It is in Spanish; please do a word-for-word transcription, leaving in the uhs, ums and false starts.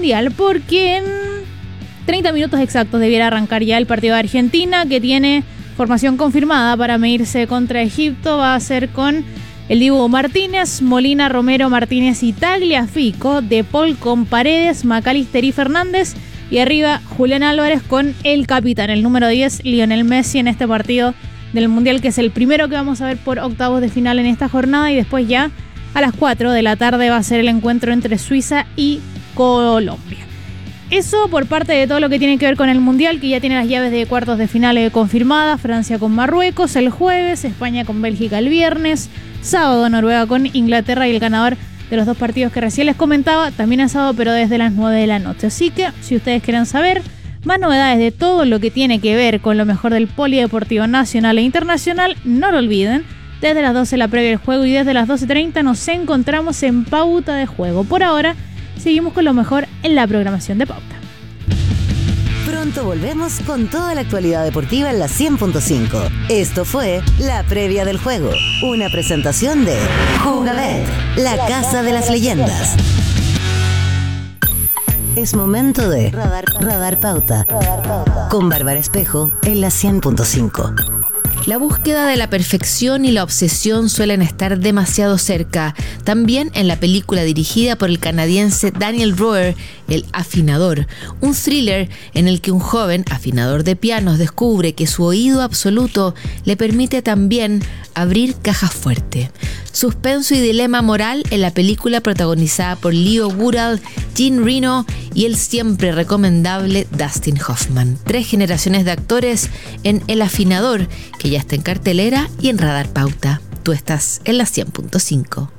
Mundial, porque en treinta minutos exactos debiera arrancar ya el partido de Argentina, que tiene formación confirmada para medirse contra Egipto. Va a ser con el Dibu Martínez, Molina, Romero, Martínez y Tagliafico, De Paul con Paredes, McAllister y Fernández, y arriba Julián Álvarez con el capitán, el número diez, Lionel Messi, en este partido del Mundial, que es el primero que vamos a ver por octavos de final en esta jornada. Y después ya a las cuatro de la tarde va a ser el encuentro entre Suiza y Colombia. Eso por parte de todo lo que tiene que ver con el Mundial, que ya tiene las llaves de cuartos de final confirmadas. Francia con Marruecos el jueves, España con Bélgica el viernes, sábado Noruega con Inglaterra, y el ganador de los dos partidos que recién les comentaba también es sábado, pero desde las nueve de la noche. Así que si ustedes quieren saber más novedades de todo lo que tiene que ver con lo mejor del polideportivo nacional e internacional, no lo olviden, desde las doce la previa del juego y desde las doce treinta nos encontramos en Pauta de Juego. Por ahora seguimos con lo mejor en la programación de Pauta. Pronto volvemos con toda la actualidad deportiva en la cien punto cinco. Esto fue La Previa del Juego, una presentación de Jugabet, la casa de las leyendas. Es momento de Radar, Radar Pauta, con Bárbara Espejo en la cien punto cinco. La búsqueda de la perfección y la obsesión suelen estar demasiado cerca. También en la película dirigida por el canadiense Daniel Roher, El Afinador, un thriller en el que un joven afinador de pianos descubre que su oído absoluto le permite también abrir cajas fuertes. Suspenso y dilema moral en la película protagonizada por Leo Woodall, Jean Reno y el siempre recomendable Dustin Hoffman. Tres generaciones de actores en El Afinador, que ya está en cartelera y en Radar Pauta. Tú estás en la cien punto cinco.